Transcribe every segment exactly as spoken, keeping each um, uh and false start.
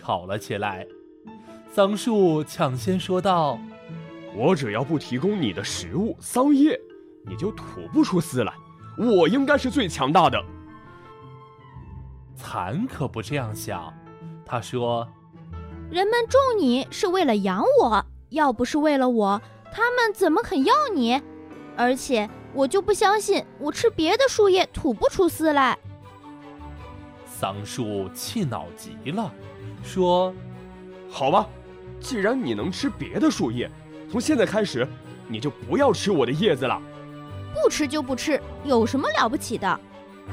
吵了起来。桑树抢先说道： 我只要不提供你的食物桑叶，你就吐不出丝来，我应该是最强大的。 蚕可不这样想，他说： 人们种你是为了养我，要不是为了我，他们怎么肯要你？而且我就不相信我吃别的树叶吐不出丝来。 桑树气恼极了，说： 好吧，既然你能吃别的树叶，从现在开始你就不要吃我的叶子了。 不吃就不吃，有什么了不起的？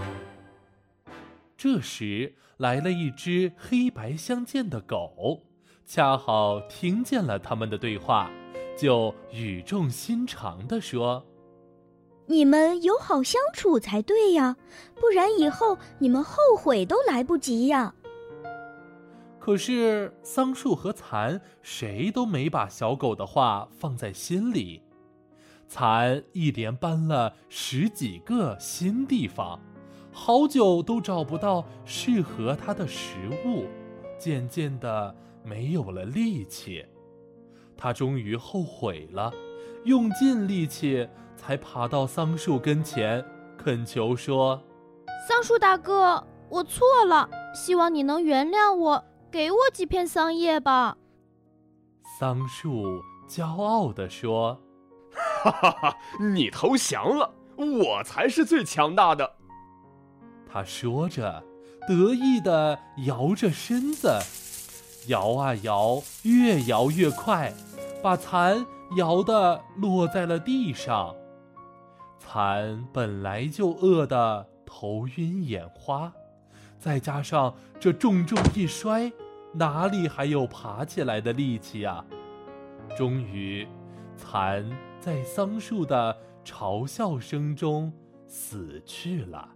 这时来了一只黑白相间的狗，恰好听见了他们的对话，就语重心长地说： 你们友好相处才对呀，不然以后你们后悔都来不及呀。 可是桑树和蚕谁都没把小狗的话放在心里。蚕一连搬了十几个新地方，好久都找不到适合它的食物，渐渐的没有了力气。它终于后悔了，用尽力气才爬到桑树跟前，恳求说： 桑树大哥，我错了，希望你能原谅我，给我几片桑叶吧。 桑树骄傲地说： 哈哈哈，你投降了，我才是最强大的。 他说着，得意地摇着身子，摇啊摇，越摇越快，把蚕摇得落在了地上。蚕本来就饿得头晕眼花，再加上这重重一摔，哪里还有爬起来的力气啊？终于，蚕在桑树的嘲笑声中死去了。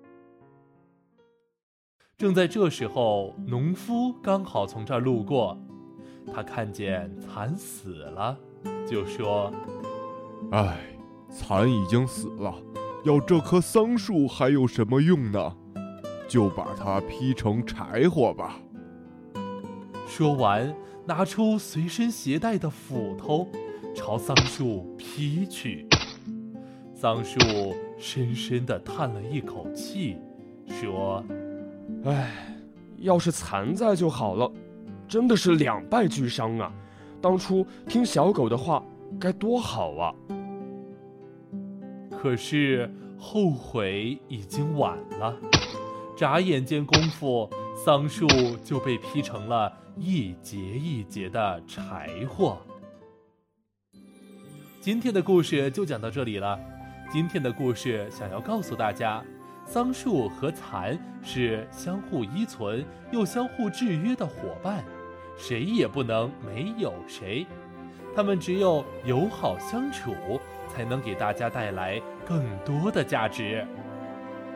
正在这时候，农夫刚好从这儿路过，他看见蚕死了，就说： 唉，蚕已经死了，要这棵桑树还有什么用呢？就把它劈成柴火吧。 说完，拿出随身携带的斧头，朝桑树劈去。桑树深深地叹了一口气，说： 唉，要是蚕在就好了，真的是两败俱伤啊！当初听小狗的话，该多好啊！ 可是后悔已经晚了，眨眼间功夫，桑树就被劈成了一节一节的柴火。今天的故事就讲到这里了。今天的故事想要告诉大家，桑树和蚕是相互依存又相互制约的伙伴，谁也不能没有谁。他们只有友好相处，才能给大家带来更多的价值。